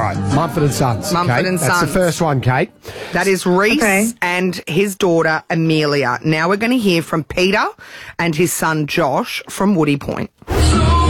right, Mumford and Sons. Mumford and That's Sons. the first one, Kate. That is Reese and his daughter Amelia. Now we're going to hear from Peter and his son Josh from Woody Point.